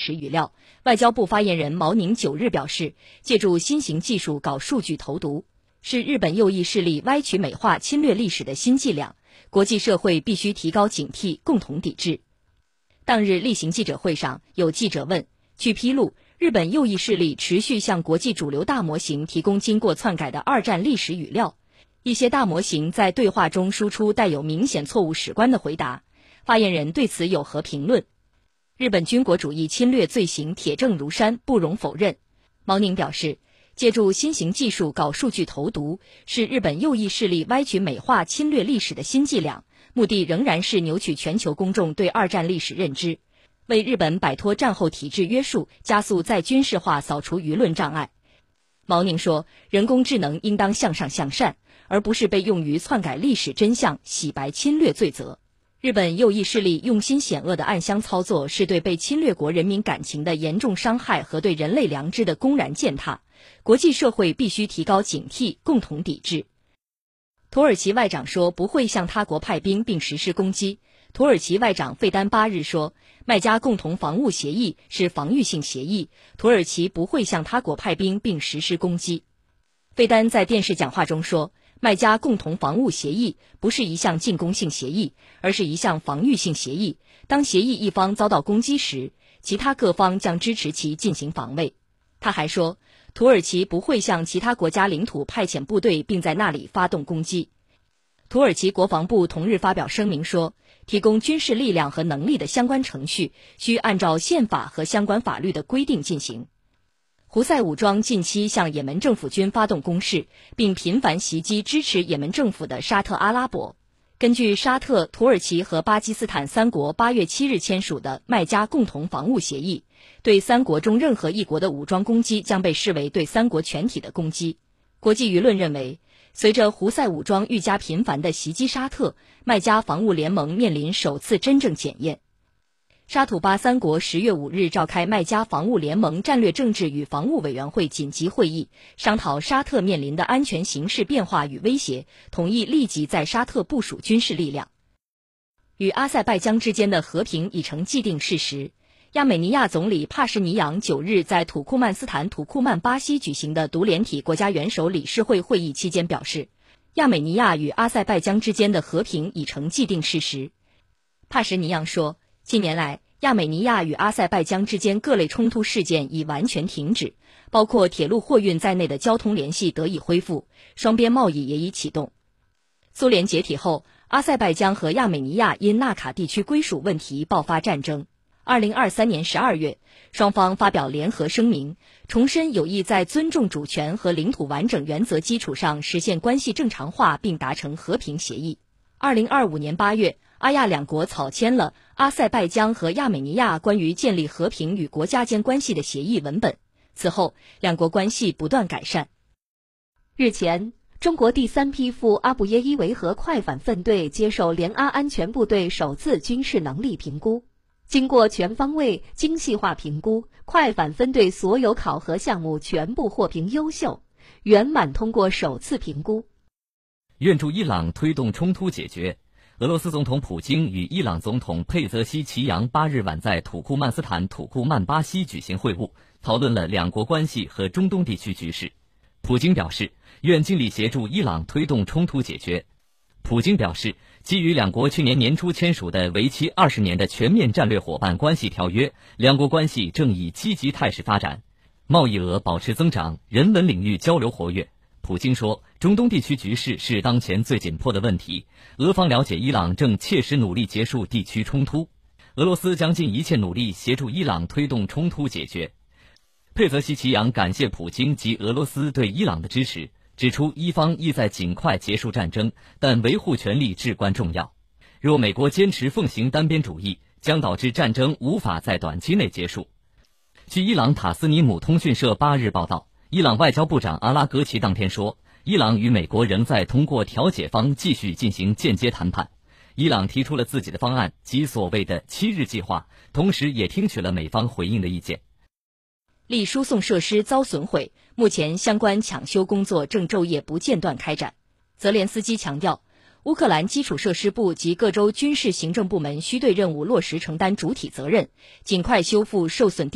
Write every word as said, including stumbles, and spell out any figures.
史语料。外交部发言人毛宁九日表示，借助新型技术搞数据投毒，是日本右翼势力歪曲美化侵略历史的新伎俩，国际社会必须提高警惕，共同抵制。当日例行记者会上，有记者问，据披露，日本右翼势力持续向国际主流大模型提供经过篡改的二战历史语料，一些大模型在对话中输出带有明显错误史观的回答，发言人对此有何评论？日本军国主义侵略罪行铁证如山，不容否认。毛宁表示，借助新型技术搞数据投毒，是日本右翼势力歪曲美化侵略历史的新伎俩，目的仍然是扭曲全球公众对二战历史认知，为日本摆脱战后体制约束，加速再军事化扫除舆论障碍。毛宁说，人工智能应当向上向善，而不是被用于篡改历史真相、洗白侵略罪责。日本右翼势力用心险恶的暗箱操作，是对被侵略国人民感情的严重伤害和对人类良知的公然践踏，国际社会必须提高警惕，共同抵制。土耳其外长说不会向他国派兵并实施攻击。土耳其外长费丹八日说，麦加共同防务协议是防御性协议，土耳其不会向他国派兵并实施攻击。费丹在电视讲话中说，麦加共同防务协议不是一项进攻性协议，而是一项防御性协议，当协议一方遭到攻击时，其他各方将支持其进行防卫。他还说，土耳其不会向其他国家领土派遣部队并在那里发动攻击。土耳其国防部同日发表声明说，提供军事力量和能力的相关程序需按照宪法和相关法律的规定进行。胡塞武装近期向也门政府军发动攻势，并频繁袭击支持也门政府的沙特阿拉伯。根据沙特、土耳其和巴基斯坦三国八月七日签署的麦加共同防务协议，对三国中任何一国的武装攻击将被视为对三国全体的攻击。国际舆论认为，随着胡塞武装愈加频繁地袭击沙特，麦加防务联盟面临首次真正检验。沙土巴三国十月五日召开麦加防务联盟战略政治与防务委员会紧急会议，商讨沙特面临的安全形势变化与威胁，同意立即在沙特部署军事力量。与阿塞拜疆之间的和平已成既定事实。亚美尼亚总理帕什尼扬九日在土库曼斯坦土库曼巴西举行的独联体国家元首理事会会议期间表示，亚美尼亚与阿塞拜疆之间的和平已成既定事实。帕什尼扬说，近年来，亚美尼亚与阿塞拜疆之间各类冲突事件已完全停止，包括铁路货运在内的交通联系得以恢复，双边贸易也已启动。苏联解体后，阿塞拜疆和亚美尼亚因纳卡地区归属问题爆发战争。二零二三年十二月，双方发表联合声明，重申有意在尊重主权和领土完整原则基础上实现关系正常化，并达成和平协议。二零二五年八月，阿亚两国草签了阿塞拜疆和亚美尼亚关于建立和平与国家间关系的协议文本。此后，两国关系不断改善。 日前，中国第三批赴阿布耶伊维和快反分队接受联阿安全部队首次军事能力评估。经过全方位、精细化评估，快反分队所有考核项目全部获评优秀，圆满通过首次评估。 愿助伊朗推动冲突解决。俄罗斯总统普京与伊朗总统佩泽西奇扬八日晚在土库曼斯坦土库曼巴西举行会晤，讨论了两国关系和中东地区局势。普京表示，愿尽力协助伊朗推动冲突解决。普京表示，基于两国去年年初签署的为期二十年的全面战略伙伴关系条约，两国关系正以积极态势发展，贸易额保持增长，人文领域交流活跃。普京说，中东地区局势是当前最紧迫的问题，俄方了解伊朗正切实努力结束地区冲突，俄罗斯将尽一切努力协助伊朗推动冲突解决。佩泽西奇扬感谢普京及俄罗斯对伊朗的支持，指出伊方意在尽快结束战争，但维护权利至关重要。若美国坚持奉行单边主义，将导致战争无法在短期内结束。据伊朗塔斯尼姆通讯社八日报道，伊朗外交部长阿拉格齐当天说，伊朗与美国仍在通过调解方继续进行间接谈判。伊朗提出了自己的方案及所谓的七日计划，同时也听取了美方回应的意见。 力输送设施遭损毁，目前相关抢修工作正昼夜不间断开展。泽连斯基强调，乌克兰基础设施部及各州军事行政部门需对任务落实承担主体责任，尽快修复受损地